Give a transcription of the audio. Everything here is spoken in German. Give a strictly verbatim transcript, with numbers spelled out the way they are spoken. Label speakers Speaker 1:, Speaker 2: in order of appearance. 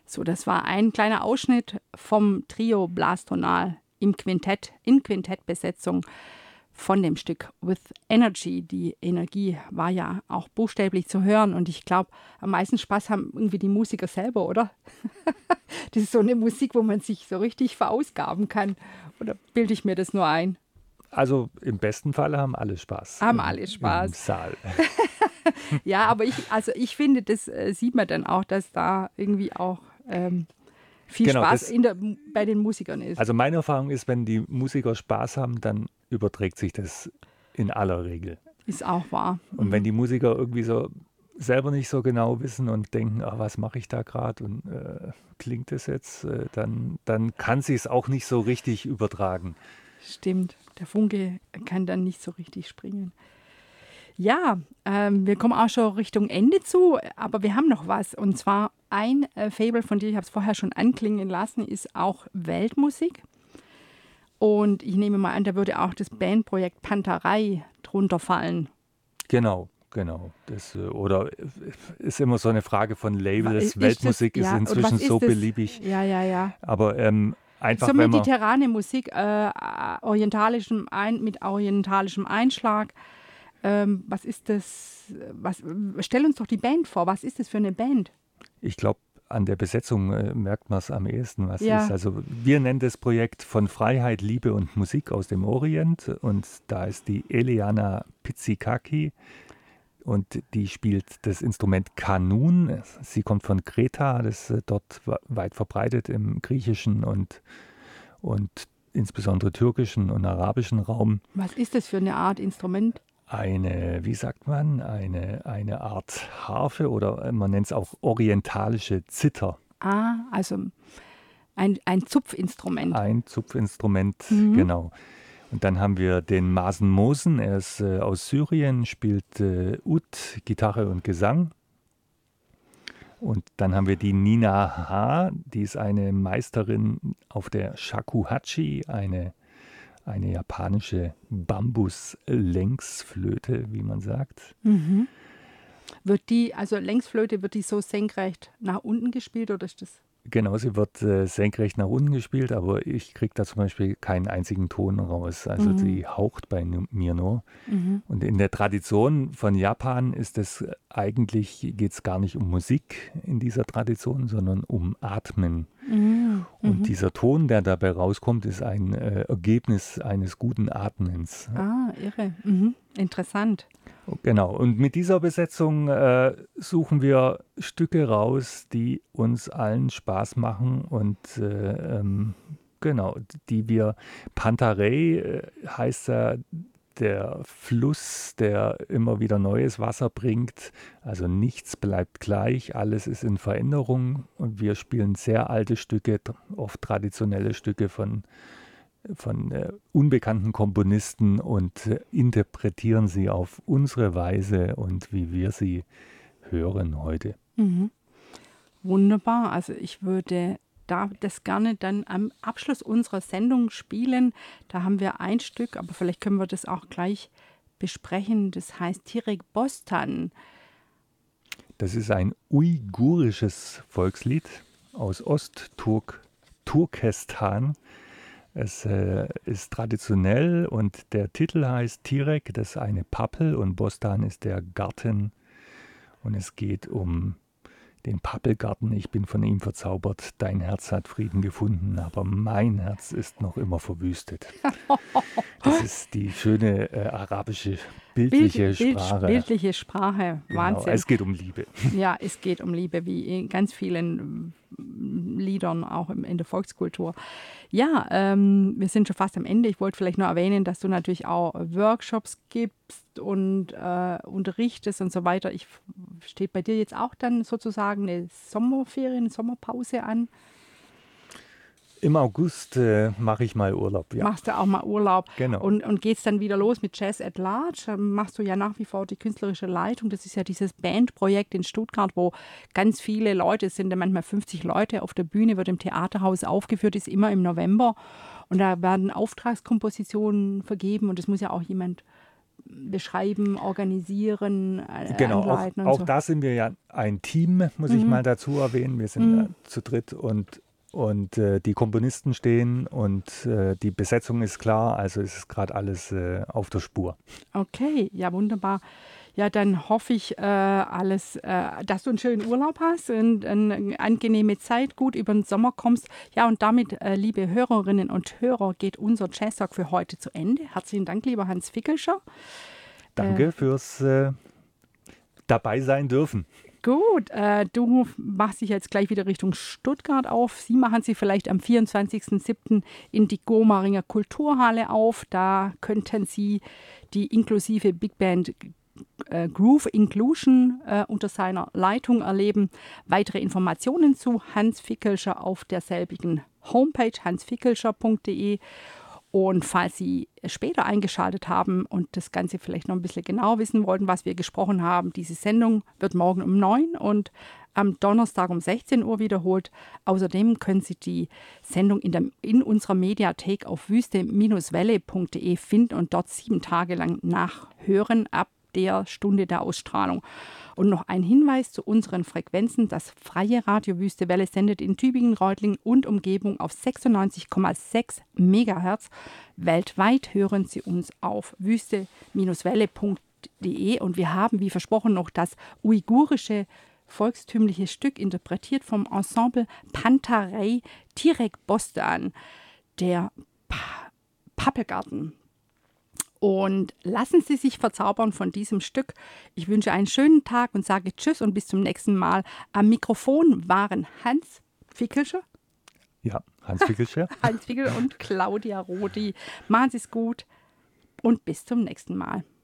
Speaker 1: So, das war ein kleiner Ausschnitt vom Trio Blastonal im Quintett, in Quintettbesetzung von dem Stück With Energy. Die Energie war ja auch buchstäblich zu hören und ich glaube, am meisten Spaß haben irgendwie die Musiker selber, oder? Das ist so eine Musik, wo man sich so richtig verausgaben kann. Oder bilde ich mir das nur ein?
Speaker 2: Also im besten Fall haben alle Spaß.
Speaker 1: Haben
Speaker 2: im,
Speaker 1: alle Spaß.
Speaker 2: Im Saal.
Speaker 1: Ja, aber ich, also ich finde, das äh, sieht man dann auch, dass da irgendwie auch ähm, viel
Speaker 2: Genau,
Speaker 1: Spaß
Speaker 2: das,
Speaker 1: in der, bei den Musikern ist.
Speaker 2: Also meine Erfahrung ist, wenn die Musiker Spaß haben, dann überträgt sich das in aller Regel.
Speaker 1: Ist auch wahr.
Speaker 2: Und
Speaker 1: Mhm.
Speaker 2: wenn die Musiker irgendwie so selber nicht so genau wissen und denken, ach, was mache ich da gerade und äh, klingt das jetzt, äh, dann, dann kann sie es auch nicht so richtig übertragen.
Speaker 1: Stimmt, der Funke kann dann nicht so richtig springen. Ja, ähm, wir kommen auch schon Richtung Ende zu, aber wir haben noch was. Und zwar ein äh, Fable von dir, ich habe es vorher schon anklingen lassen, ist auch Weltmusik. Und ich nehme mal an, da würde auch das Bandprojekt Panterei drunter fallen.
Speaker 2: Genau, genau. Das, äh, oder ist immer so eine Frage von Labels.
Speaker 1: Ist
Speaker 2: Weltmusik
Speaker 1: das,
Speaker 2: ist
Speaker 1: ja,
Speaker 2: inzwischen
Speaker 1: ist
Speaker 2: so
Speaker 1: das?
Speaker 2: beliebig.
Speaker 1: Ja, ja, ja.
Speaker 2: Aber ähm, einfach,
Speaker 1: so
Speaker 2: wenn man...
Speaker 1: mediterrane Musik, äh, orientalischem Ein, mit orientalischem Einschlag. Ähm, was ist das? Was, stell uns doch die Band vor. Was ist das für eine Band?
Speaker 2: Ich glaube, an der Besetzung äh, merkt man es am ehesten, was
Speaker 1: Ja.
Speaker 2: ist. Also wir nennen das Projekt von Freiheit, Liebe und Musik aus dem Orient. Und da ist die Eliana Pizzikaki und die spielt das Instrument Kanun. Sie kommt von Kreta, das ist dort weit verbreitet im griechischen und, und insbesondere türkischen und arabischen Raum.
Speaker 1: Was ist das für eine Art Instrument?
Speaker 2: Eine, wie sagt man, eine, eine Art Harfe oder man nennt es auch orientalische Zither.
Speaker 1: Ah, also ein, ein Zupfinstrument.
Speaker 2: Ein Zupfinstrument,
Speaker 1: Mhm.
Speaker 2: genau. Und dann haben wir den Masen Mosen, er ist äh, aus Syrien, spielt äh, Ud, Gitarre und Gesang. Und dann haben wir die Nina H., die ist eine Meisterin auf der Shakuhachi, eine Eine japanische Bambus-Längsflöte, wie man sagt.
Speaker 1: Mhm. Wird die, also Längsflöte, wird die so senkrecht nach unten gespielt oder ist das?
Speaker 2: Genau, sie wird äh, senkrecht nach unten gespielt, aber ich kriege da zum Beispiel keinen einzigen Ton raus. Also
Speaker 1: Mhm.
Speaker 2: sie haucht bei nu- mir nur.
Speaker 1: Mhm.
Speaker 2: Und in der Tradition von Japan ist es eigentlich, geht es gar nicht um Musik in dieser Tradition, sondern um Atmen.
Speaker 1: Mhm.
Speaker 2: Und
Speaker 1: Mhm.
Speaker 2: dieser Ton, der dabei rauskommt, ist ein äh, Ergebnis eines guten Atmens.
Speaker 1: Ah, irre. Mhm. Interessant.
Speaker 2: Genau, und mit dieser Besetzung äh, suchen wir Stücke raus, die uns allen Spaß machen und äh, ähm, genau, die wir, Pantarei äh, heißt ja der Fluss, der immer wieder neues Wasser bringt, also nichts bleibt gleich, alles ist in Veränderung und wir spielen sehr alte Stücke, oft traditionelle Stücke von von äh, unbekannten Komponisten und äh, interpretieren sie auf unsere Weise und wie wir sie hören heute.
Speaker 1: Mhm. Wunderbar. Also ich würde da das gerne dann am Abschluss unserer Sendung spielen. Da haben wir ein Stück, aber vielleicht können wir das auch gleich besprechen. Das heißt Tirek Bostan.
Speaker 2: Das ist ein uigurisches Volkslied aus Ostturkestan. Es äh, ist traditionell und der Titel heißt Tirek, das ist eine Pappel und Bostan ist der Garten. Und es geht um den Pappelgarten. Ich bin von ihm verzaubert. Dein Herz hat Frieden gefunden, aber mein Herz ist noch immer verwüstet. Das ist die schöne äh, arabische bildliche
Speaker 1: Bild, Bild,
Speaker 2: Sprache.
Speaker 1: Bildliche Sprache.
Speaker 2: Genau,
Speaker 1: Wahnsinn.
Speaker 2: es geht um Liebe.
Speaker 1: Ja, es geht um Liebe, wie in ganz vielen mm, Liedern, auch im- in der Volkskultur. Ja, ähm, wir sind schon fast am Ende. Ich wollte vielleicht nur erwähnen, dass du natürlich auch Workshops gibst und äh, unterrichtest und so weiter. Ich, steht bei dir jetzt auch dann sozusagen eine Sommerferien, eine Sommerpause an?
Speaker 2: Im August äh, mache ich mal Urlaub, ja.
Speaker 1: Machst du auch mal Urlaub?
Speaker 2: Genau.
Speaker 1: Und, und geht es dann wieder los mit Jazz at Large? Dann machst du ja nach wie vor die künstlerische Leitung. Das ist ja dieses Bandprojekt in Stuttgart, wo ganz viele Leute, es sind ja manchmal fünfzig Leute auf der Bühne, wird im Theaterhaus aufgeführt, ist immer im November. Und da werden Auftragskompositionen vergeben und es muss ja auch jemand beschreiben, organisieren, äh,
Speaker 2: Genau, auch,
Speaker 1: anleiten und
Speaker 2: auch
Speaker 1: so.
Speaker 2: da sind wir ja ein Team, muss ich
Speaker 1: Mhm.
Speaker 2: mal dazu erwähnen. Wir sind
Speaker 1: Mhm.
Speaker 2: ja zu dritt und, und äh, die Komponisten stehen und äh, die Besetzung ist klar, also ist es gerade alles äh, auf der Spur.
Speaker 1: Okay, ja, wunderbar. Ja, dann hoffe ich, äh, alles, äh, dass du einen schönen Urlaub hast und eine angenehme Zeit, gut über den Sommer kommst. Ja, und damit, äh, liebe Hörerinnen und Hörer, geht unser Jazz Talk für heute zu Ende. Herzlichen Dank, lieber Hans Fickelscher.
Speaker 2: Danke fürs äh, dabei sein dürfen.
Speaker 1: Gut, äh, du machst dich jetzt gleich wieder Richtung Stuttgart auf. Sie machen sich vielleicht am vierundzwanzigsten siebten in die Gomaringer Kulturhalle auf. Da könnten Sie die inklusive Big Band äh, Groove Inclusion äh, unter seiner Leitung erleben. Weitere Informationen zu Hans Fickelscher auf derselbigen Homepage hans fickelscher punkt de. Und falls Sie später eingeschaltet haben und das Ganze vielleicht noch ein bisschen genauer wissen wollten, was wir gesprochen haben, diese Sendung wird morgen um neun und am Donnerstag um sechzehn Uhr wiederholt. Außerdem können Sie die Sendung in, der, in unserer Mediathek auf wüste Welle punkt de finden und dort sieben Tage lang nachhören ab der Stunde der Ausstrahlung. Und noch ein Hinweis zu unseren Frequenzen. Das freie Radio Wüste Welle sendet in Tübingen, Reutlingen und Umgebung auf sechsundneunzig Komma sechs Megahertz. Weltweit hören Sie uns auf wüste Welle punkt de und wir haben, wie versprochen, noch das uigurische volkstümliche Stück interpretiert vom Ensemble Pantarei Tirek Bostan, der pa- Pappelgarten. Und lassen Sie sich verzaubern von diesem Stück. Ich wünsche einen schönen Tag und sage Tschüss und bis zum nächsten Mal. Am Mikrofon waren Hans Fickelscher,
Speaker 2: Ja, Hans Fickelscher.
Speaker 1: Hans Fickel und Claudia Rodi. Machen Sie es gut und bis zum nächsten Mal.